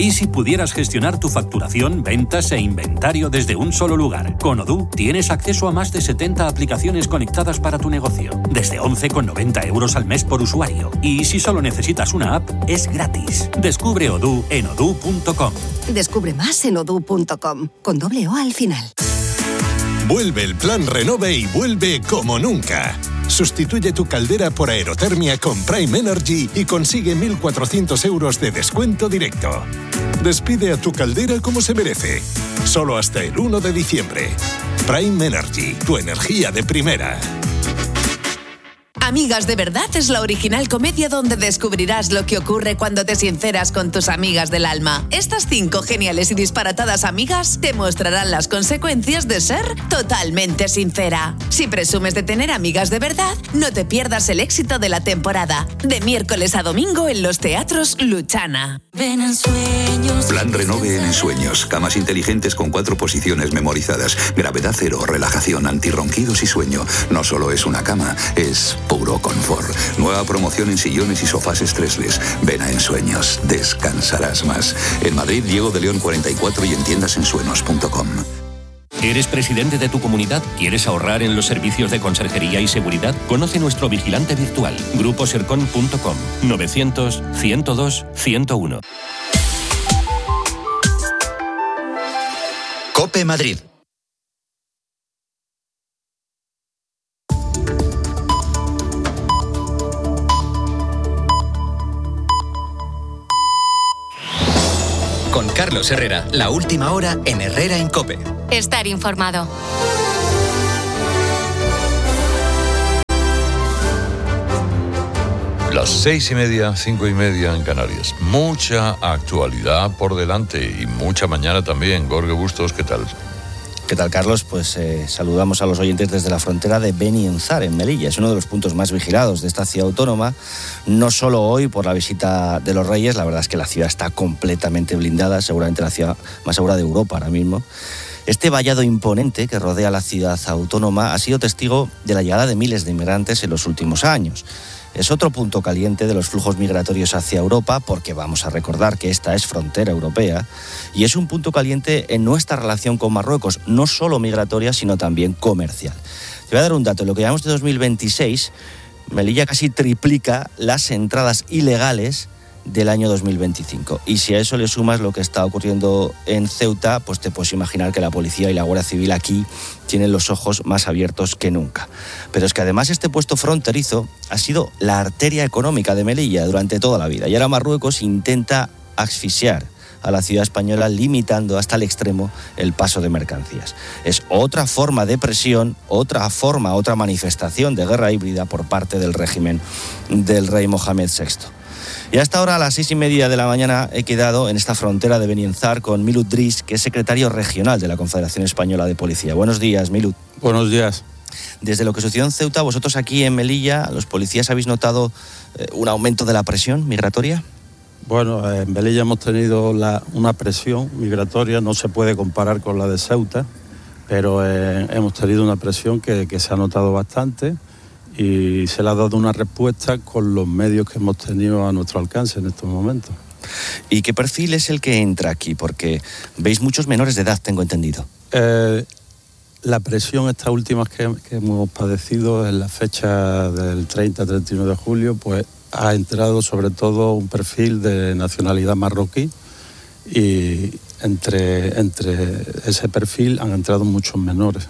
¿Y si pudieras gestionar tu facturación, ventas e inventario desde un solo lugar? Con Odoo tienes acceso a más de 70 aplicaciones conectadas para tu negocio, desde 11,90 € al mes por usuario. Y si solo necesitas una app, es gratis. Descubre Odoo en odoo.com. Descubre más en odoo.com, con doble O al final. Vuelve el plan Renove y vuelve como nunca. Sustituye tu caldera por aerotermia con Prime Energy y consigue 1.400 € de descuento directo. Despide a tu caldera como se merece. Solo hasta el 1 de diciembre. Prime Energy, tu energía de primera. Amigas de Verdad es la original comedia donde descubrirás lo que ocurre cuando te sinceras con tus amigas del alma. Estas 5 geniales y disparatadas amigas te mostrarán las consecuencias de ser totalmente sincera. Si presumes de tener amigas de verdad, no te pierdas el éxito de la temporada. De miércoles a domingo en los teatros Luchana. Ven en sueños. Plan Renove en Ensueños. Camas inteligentes con 4 posiciones memorizadas. Gravedad cero, relajación, antirronquidos y sueño. No solo es una cama, es puro confort. Nueva promoción en sillones y sofás estresles. Ven a Ensueños. Descansarás más. En Madrid, Diego de León 44 y en tiendasensueños.com. ¿Eres presidente de tu comunidad? ¿Quieres ahorrar en los servicios de conserjería y seguridad? Conoce nuestro vigilante virtual. gruposercon.com 900 102 101. COPE Madrid. Con Carlos Herrera, la última hora en Herrera en COPE. Estar informado. Las 6:30, 5:30 en Canarias. Mucha actualidad por delante y mucha mañana también. Jorge Bustos, ¿qué tal? ¿Qué tal, Carlos? Pues saludamos a los oyentes desde la frontera de Benienzar, en Melilla. Es uno de los puntos más vigilados de esta ciudad autónoma, no solo hoy por la visita de los Reyes. La verdad es que la ciudad está completamente blindada, seguramente la ciudad más segura de Europa ahora mismo. Este vallado imponente que rodea la ciudad autónoma ha sido testigo de la llegada de miles de inmigrantes en los últimos años. Es otro punto caliente de los flujos migratorios hacia Europa, porque vamos a recordar que esta es frontera europea, y es un punto caliente en nuestra relación con Marruecos, no solo migratoria, sino también comercial. Te voy a dar un dato. En lo que llamamos de 2026, Melilla casi triplica las entradas ilegales del año 2025. Y si a eso le sumas lo que está ocurriendo en Ceuta, pues te puedes imaginar que la policía y la Guardia Civil aquí tienen los ojos más abiertos que nunca. Pero es que además este puesto fronterizo ha sido la arteria económica de Melilla durante toda la vida. Y ahora Marruecos intenta asfixiar a la ciudad española, limitando hasta el extremo el paso de mercancías. Es otra forma de presión, otra manifestación de guerra híbrida por parte del régimen del rey Mohamed VI. Y hasta ahora, a las 6:30 de la mañana, he quedado en esta frontera de Benienzar con Milut Dris, que es secretario regional de la Confederación Española de Policía. Buenos días, Milut. Buenos días. Desde lo que sucedió en Ceuta, vosotros aquí en Melilla, los policías, ¿habéis notado un aumento de la presión migratoria? Bueno, en Melilla hemos tenido una presión migratoria, no se puede comparar con la de Ceuta, pero hemos tenido una presión que se ha notado bastante, y se le ha dado una respuesta con los medios que hemos tenido a nuestro alcance en estos momentos. ¿Y qué perfil es el que entra aquí? Porque veis muchos menores de edad, tengo entendido. La presión esta última que hemos padecido en la fecha del 30-31 de julio, pues ha entrado sobre todo un perfil de nacionalidad marroquí, y entre ese perfil han entrado muchos menores.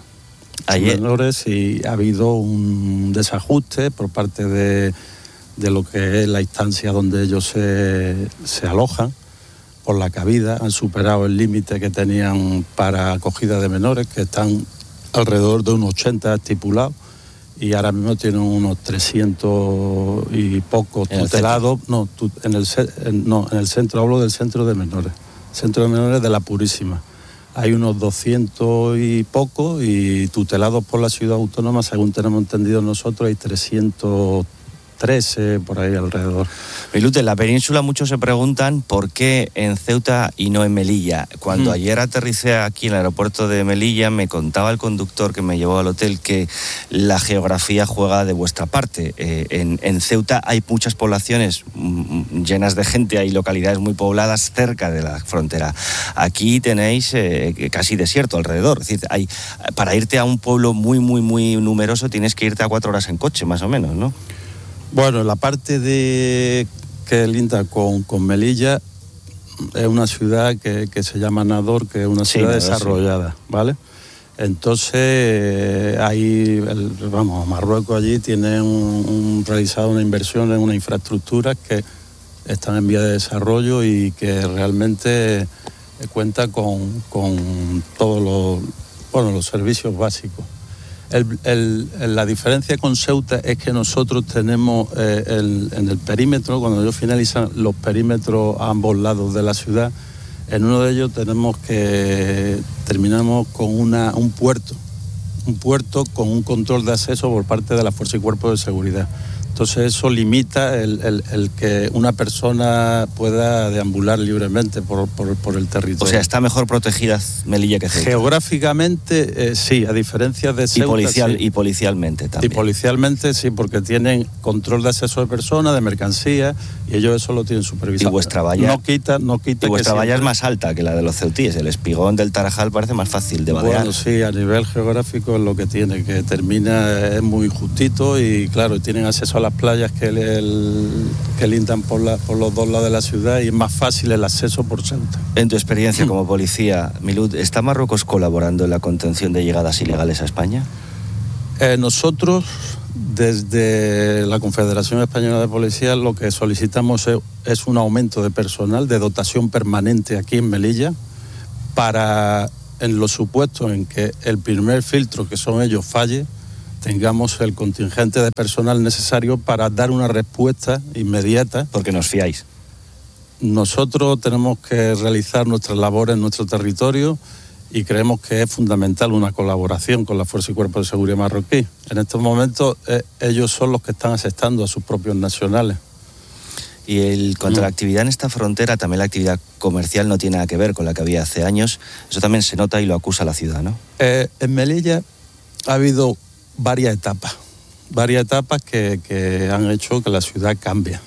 Y ha habido un desajuste por parte de lo que es la instancia donde ellos se alojan por la cabida. Han superado el límite que tenían para acogida de menores, que están alrededor de unos 80 estipulados, y ahora mismo tienen unos 300 y pocos tutelados. En el centro, hablo del centro de menores de la Purísima. Hay unos 200 y pocos, y tutelados por la ciudad autónoma, según tenemos entendido nosotros, hay 300 13, por ahí alrededor. Milute, en la península muchos se preguntan por qué en Ceuta y no en Melilla. Cuando ayer aterricé aquí en el aeropuerto de Melilla, me contaba el conductor que me llevó al hotel que la geografía juega de vuestra parte. En Ceuta hay muchas poblaciones llenas de gente, hay localidades muy pobladas cerca de la frontera. Aquí tenéis casi desierto alrededor. Es decir, para irte a un pueblo muy, muy, muy numeroso tienes que irte a 4 horas en coche, más o menos, ¿no? Bueno, la parte que linda con Melilla es una ciudad que se llama Nador, que es una ciudad desarrollada, sí. ¿Vale? Entonces, Marruecos allí tiene realizado una inversión en una infraestructura que están en vía de desarrollo y que realmente cuenta con todos los servicios básicos. La diferencia con Ceuta es que nosotros tenemos en el perímetro, cuando ellos finalizan los perímetros a ambos lados de la ciudad, en uno de ellos terminamos con un puerto con un control de acceso por parte de la Fuerza y Cuerpo de Seguridad. Entonces eso limita el que una persona pueda deambular libremente por el territorio. O sea, está mejor protegida Melilla que Ceuta. Geográficamente sí, a diferencia de Ceuta. Y policialmente también. Y policialmente sí, porque tienen control de acceso de personas, de mercancías, y ellos eso lo tienen supervisado. Y vuestra valla no quita y vuestra valla es más alta que la de los ceutíes. El espigón del Tarajal parece más fácil de vadear. Bueno, sí, a nivel geográfico es lo que tiene, que es muy justito y claro, tienen acceso a las playas que lindan por los dos lados de la ciudad y es más fácil el acceso por Ceuta. En tu experiencia como policía, Milud, ¿está Marruecos colaborando en la contención de llegadas ilegales a España? Nosotros, desde la Confederación Española de Policía, lo que solicitamos es un aumento de personal, de dotación permanente aquí en Melilla, para, en los supuestos en que el primer filtro, que son ellos, falle, tengamos el contingente de personal necesario para dar una respuesta inmediata. Porque nos fiáis. Nosotros tenemos que realizar nuestras labores en nuestro territorio y creemos que es fundamental una colaboración con la Fuerza y Cuerpo de Seguridad marroquí. En estos momentos ellos son los que están asestando a sus propios nacionales. Y cuanto a la actividad en esta frontera, también la actividad comercial no tiene nada que ver con la que había hace años. Eso también se nota y lo acusa la ciudad, ¿no? En Melilla ha habido varias etapas que han hecho que la ciudad cambie.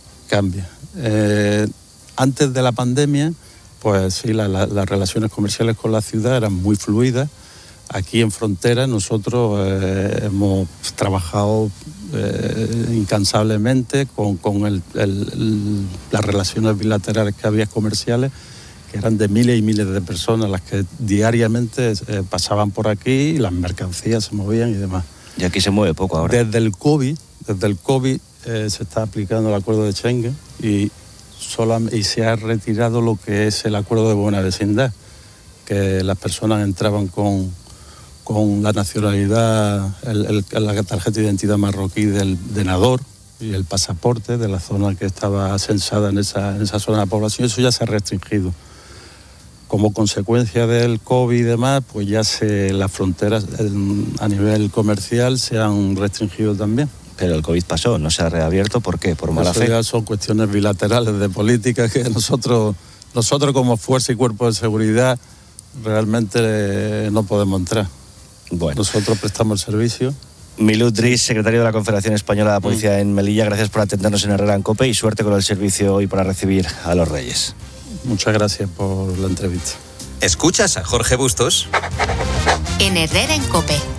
Antes de la pandemia, pues sí, las relaciones comerciales con la ciudad eran muy fluidas. Aquí en frontera nosotros hemos trabajado incansablemente con las relaciones bilaterales que había comerciales, que eran de miles y miles de personas las que diariamente pasaban por aquí y las mercancías se movían y demás. Y aquí se mueve poco ahora. Desde el COVID se está aplicando el acuerdo de Schengen y se ha retirado lo que es el acuerdo de buena vecindad, que las personas entraban con la nacionalidad, la tarjeta de identidad marroquí de Nador y el pasaporte de la zona que estaba censada en esa zona de la población. Eso ya se ha restringido. Como consecuencia del COVID y demás, pues ya las fronteras a nivel comercial se han restringido también. Pero el COVID pasó, no se ha reabierto, ¿por qué? ¿Por mala fe? Eso ya son cuestiones bilaterales de política que nosotros como Fuerza y Cuerpo de Seguridad realmente no podemos entrar. Bueno. Nosotros prestamos el servicio. Milud Driss, secretario de la Confederación Española de la Policía en Melilla, gracias por atendernos en Herrera en COPE y suerte con el servicio hoy para recibir a los Reyes. Muchas gracias por la entrevista. ¿Escuchas a Jorge Bustos? En Herrera en COPE.